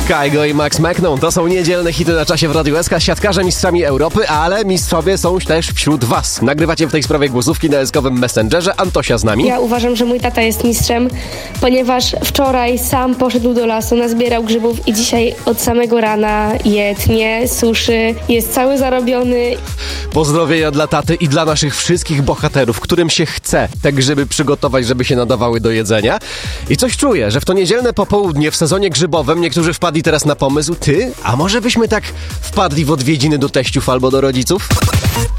Kygo i Max Mcną to są niedzielne hity na czasie w Radiu SK. Siatkarze mistrzami Europy, ale mistrzowie są też wśród was. Nagrywacie w tej sprawie głosówki na eskowym Messengerze. Antosia z nami. Ja uważam, że mój tata jest mistrzem, ponieważ wczoraj sam poszedł do lasu, nazbierał grzybów i dzisiaj od samego rana je, tnie, suszy, jest cały zarobiony. Pozdrowienia dla taty i dla naszych wszystkich bohaterów, którym się chce te grzyby przygotować, żeby się nadawały do jedzenia. I coś czuję, że w to niedzielne popołudnie w sezonie grzybowym niektórzy wpadli teraz na pomysł, a może byśmy tak wpadli w odwiedziny do teściów albo do rodziców?